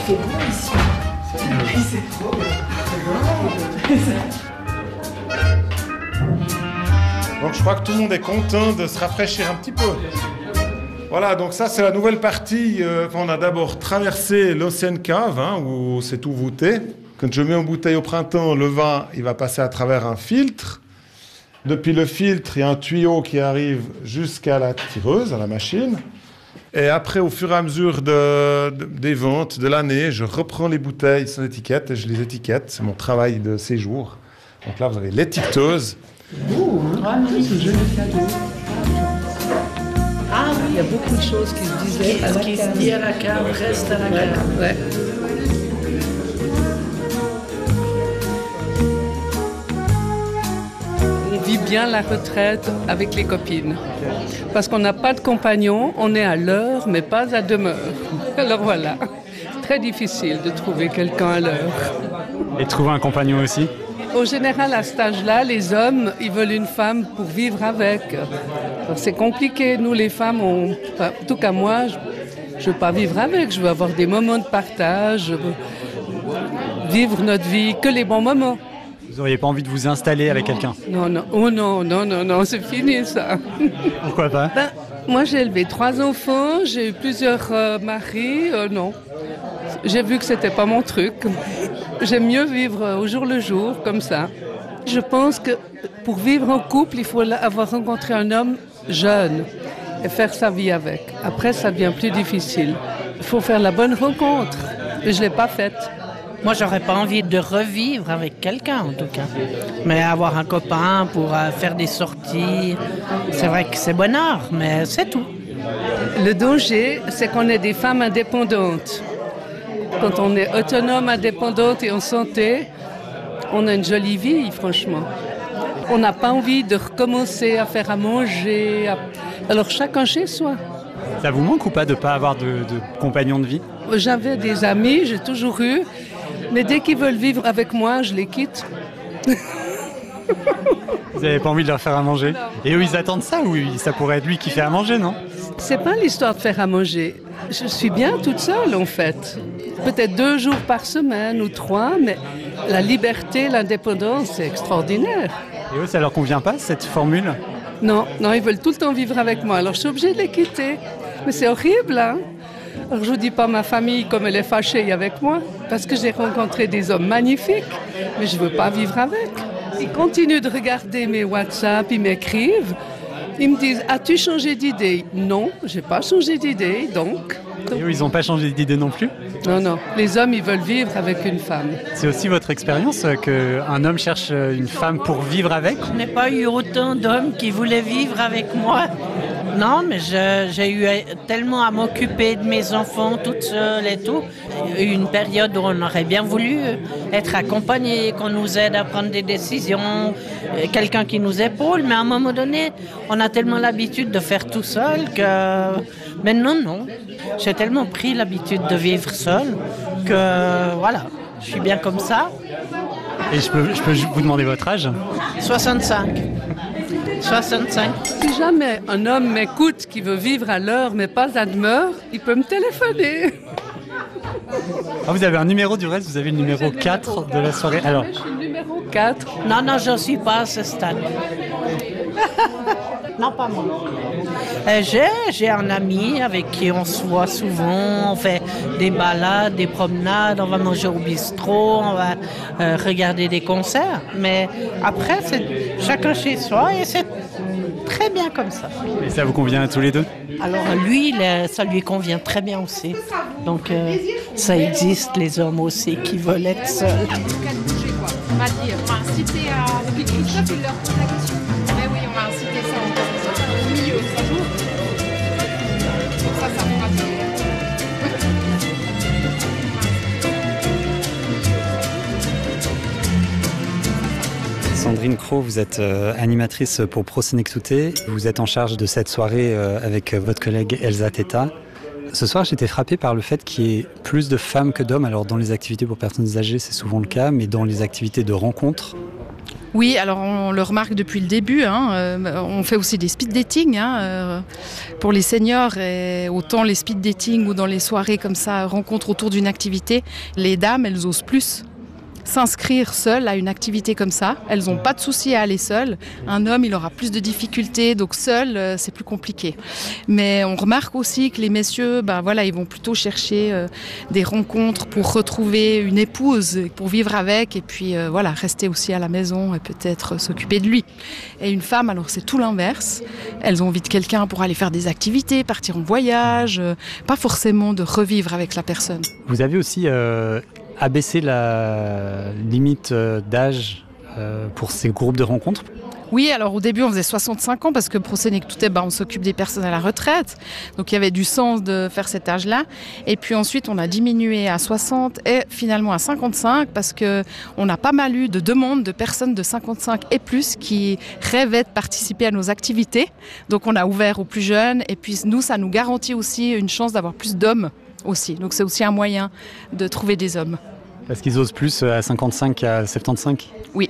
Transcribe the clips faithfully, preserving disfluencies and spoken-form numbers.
fait bon ici. C'est trop bien. Donc je crois que tout le monde est content de se rafraîchir un petit peu. Voilà, donc ça c'est la nouvelle partie. Euh, on a d'abord traversé l'Ocean Cave, hein, où c'est tout voûté. Quand je mets en bouteille au printemps, le vin, il va passer à travers un filtre. Depuis le filtre, il y a un tuyau qui arrive jusqu'à la tireuse, à la machine. Et après, au fur et à mesure de, de, des ventes de l'année, je reprends les bouteilles sans étiquette et je les étiquette. C'est mon travail de séjour. Donc là, vous avez l'étiqueteuse. Ouh, ah, c'est joli cadeau. Ah oui, il y a beaucoup de choses qui se disaient. Ce qui se dit à la cave reste à la cave. Ouais. On vit bien la retraite avec les copines. Parce qu'on n'a pas de compagnon, on est à l'heure, mais pas à demeure. Alors voilà, c'est très difficile de trouver quelqu'un à l'heure. Et trouver un compagnon aussi? Au général, à cet âge-là, les hommes, ils veulent une femme pour vivre avec. Alors, c'est compliqué. Nous, les femmes, on... enfin, en tout cas moi, je ne veux pas vivre avec. Je veux avoir des moments de partage, je veux vivre notre vie, que les bons moments. Vous n'auriez pas envie de vous installer avec quelqu'un? Non, non, oh non, non, non, non, c'est fini ça. Pourquoi pas? Ben, moi, j'ai élevé trois enfants, j'ai eu plusieurs euh, maris, euh, non. J'ai vu que c'était pas mon truc. J'aime mieux vivre au jour le jour, comme ça. Je pense que pour vivre en couple, il faut avoir rencontré un homme jeune et faire sa vie avec. Après, ça devient plus difficile. Il faut faire la bonne rencontre. Et je ne l'ai pas faite. Moi, j'aurais pas envie de revivre avec quelqu'un, en tout cas. Mais avoir un copain pour euh, faire des sorties, c'est vrai que c'est bonheur, mais c'est tout. Le danger, c'est qu'on est des femmes indépendantes. Quand on est autonome, indépendante et en santé, on a une jolie vie, franchement. On n'a pas envie de recommencer à faire à manger. À... Alors, chacun chez soi. Ça vous manque ou pas de ne pas avoir de, de compagnon de vie? J'avais des amis, j'ai toujours eu. Mais dès qu'ils veulent vivre avec moi, je les quitte. Vous n'avez pas envie de leur faire à manger? Non. Et eux, ils attendent ça ou ça pourrait être lui qui fait à manger, non? C'est pas l'histoire de faire à manger. Je suis bien toute seule, en fait. Peut-être deux jours par semaine ou trois, mais la liberté, l'indépendance, c'est extraordinaire. Et eux, ça leur convient pas, cette formule? Non, non, ils veulent tout le temps vivre avec moi. Alors, je suis obligée de les quitter. Mais c'est horrible, hein? Alors, je ne vous dis pas ma famille comme elle est fâchée avec moi, parce que j'ai rencontré des hommes magnifiques, mais je ne veux pas vivre avec. Ils continuent de regarder mes WhatsApp, ils m'écrivent. Ils me disent « As-tu changé d'idée ?» Non, je n'ai pas changé d'idée, donc... Et eux, ils n'ont pas changé d'idée non plus? Non, non. Les hommes, ils veulent vivre avec une femme. C'est aussi votre expérience qu'un homme cherche une femme pour vivre avec? Je n'ai pas eu autant d'hommes qui voulaient vivre avec moi. Non, mais je, j'ai eu tellement à m'occuper de mes enfants toute seule et tout. Il y a eu une période où on aurait bien voulu être accompagnés, qu'on nous aide à prendre des décisions, quelqu'un qui nous épaule. Mais à un moment donné, on a tellement l'habitude de faire tout seul que... Mais non, non. J'ai tellement pris l'habitude de vivre seule que voilà, je suis bien comme ça. Et je peux, je peux vous demander votre âge? soixante-cinq. soixante-cinq. Si jamais un homme m'écoute qui veut vivre à l'heure mais pas à demeure, il peut me téléphoner. Ah, vous avez un numéro du reste, vous avez le numéro quatre de la soirée. Alors. Je suis le numéro quatre. Non, non, je ne suis pas à ce stade. Non, pas moi. Euh, j'ai, j'ai un ami avec qui on se voit souvent, on fait des balades, des promenades, on va manger au bistrot, on va euh, regarder des concerts. Mais après, c'est chacun chez soi et c'est très bien comme ça. Et ça vous convient à tous les deux? Alors lui, ça lui convient très bien aussi. Donc euh, ça existe, les hommes aussi qui veulent être seuls. On va dire, on va inciter à... Depuis Christophe, il leur pose la question. Mais oui, on va inciter ça au milieu, ça joue. Ça, ça fera Sandrine Cros, vous êtes euh, animatrice pour Prosenexuté. Vous êtes en charge de cette soirée euh, avec votre collègue Elsa Teta. Ce soir, j'étais frappé par le fait qu'il y ait plus de femmes que d'hommes. Alors, dans les activités pour personnes âgées, c'est souvent le cas, mais dans les activités de rencontre, Oui, alors on le remarque depuis le début. Hein, euh, on fait aussi des speed dating hein, euh, pour les seniors. Et autant les speed dating ou dans les soirées comme ça, rencontres autour d'une activité, les dames, elles osent plus s'inscrire seules à une activité comme ça. Elles n'ont pas de souci à aller seules. Un homme, il aura plus de difficultés, donc seul, euh, c'est plus compliqué. Mais on remarque aussi que les messieurs, ben voilà, ils vont plutôt chercher euh, des rencontres pour retrouver une épouse, pour vivre avec, et puis euh, voilà, rester aussi à la maison et peut-être s'occuper de lui. Et une femme, alors c'est tout l'inverse. Elles ont envie de quelqu'un pour aller faire des activités, partir en voyage, euh, pas forcément de revivre avec la personne. Vous avez aussi euh, abaissé la limite d'âge euh, pour ces groupes de rencontres? Oui, alors au début on faisait soixante-cinq ans parce que Prosenectute, bah, on s'occupe des personnes à la retraite. Donc il y avait du sens de faire cet âge-là. Et puis ensuite on a diminué à soixante et finalement à cinquante-cinq parce qu'on a pas mal eu de demandes de personnes de cinquante-cinq et plus qui rêvaient de participer à nos activités. Donc on a ouvert aux plus jeunes et puis nous ça nous garantit aussi une chance d'avoir plus d'hommes aussi. Donc c'est aussi un moyen de trouver des hommes. Parce qu'ils osent plus à cinquante-cinq qu'à soixante-quinze? Oui.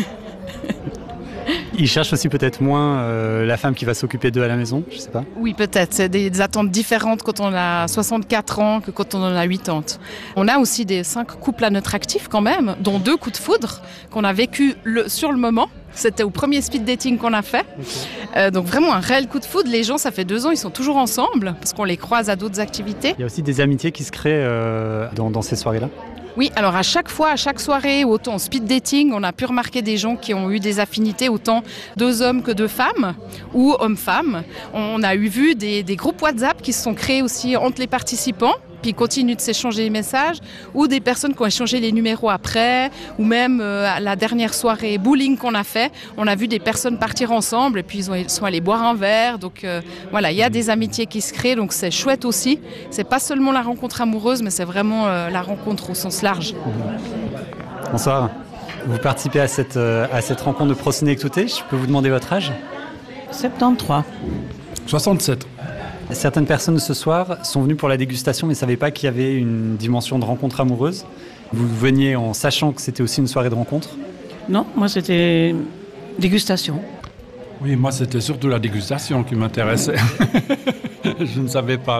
Ils cherchent aussi peut-être moins euh, la femme qui va s'occuper d'eux à la maison, je sais pas. Oui, peut-être. C'est des, des attentes différentes quand on a soixante-quatre ans que quand on en a quatre-vingts. On a aussi des cinq couples à notre actif quand même, dont deux coups de foudre qu'on a vécu le, sur le moment. C'était au premier speed dating qu'on a fait. Okay. Euh, donc vraiment un réel coup de foudre. Les gens, ça fait deux ans, ils sont toujours ensemble parce qu'on les croise à d'autres activités. Il y a aussi des amitiés qui se créent euh, dans, dans ces soirées-là? Oui, alors à chaque fois, à chaque soirée, autant en speed dating, on a pu remarquer des gens qui ont eu des affinités, autant deux hommes que deux femmes, ou hommes-femmes. On a eu vu des, des groupes WhatsApp qui se sont créés aussi entre les participants, puis ils continuent de s'échanger les messages, ou des personnes qui ont échangé les numéros après, ou même euh, à la dernière soirée bowling qu'on a fait, on a vu des personnes partir ensemble, et puis ils, ont, ils sont allés boire un verre. Donc euh, voilà, il y a des amitiés qui se créent, donc c'est chouette aussi. C'est pas seulement la rencontre amoureuse, mais c'est vraiment euh, la rencontre au sens large. Bonsoir. Vous participez à cette, euh, à cette rencontre de Prosenectute. Je peux vous demander votre âge? soixante-treize. soixante-sept. Certaines personnes ce soir sont venues pour la dégustation mais ne savaient pas qu'il y avait une dimension de rencontre amoureuse. Vous veniez en sachant que c'était aussi une soirée de rencontre? Non, moi c'était dégustation. Oui, moi c'était surtout la dégustation qui m'intéressait. Je ne savais pas.